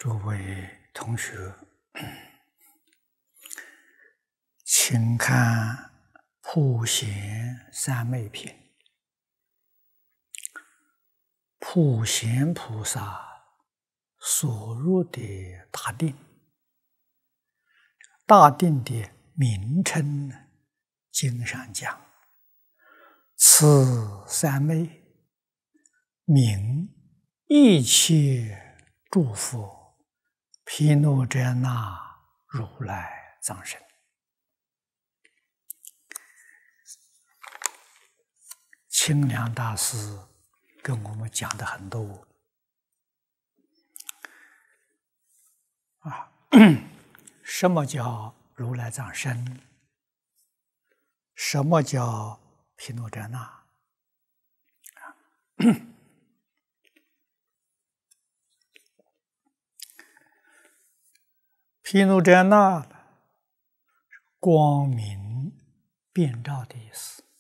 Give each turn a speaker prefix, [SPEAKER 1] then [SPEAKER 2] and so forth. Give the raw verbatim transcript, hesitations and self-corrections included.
[SPEAKER 1] 诸位同学，请看《普贤三昧品》。普贤菩萨所入的大定，大定的名称呢，经上讲：此三昧，名一切诸佛毗卢遮那如来藏身。清凉大师跟我们讲的很多啊，什么叫如来藏身？什么叫毗卢遮那？毗卢遮那光明遍照的意思。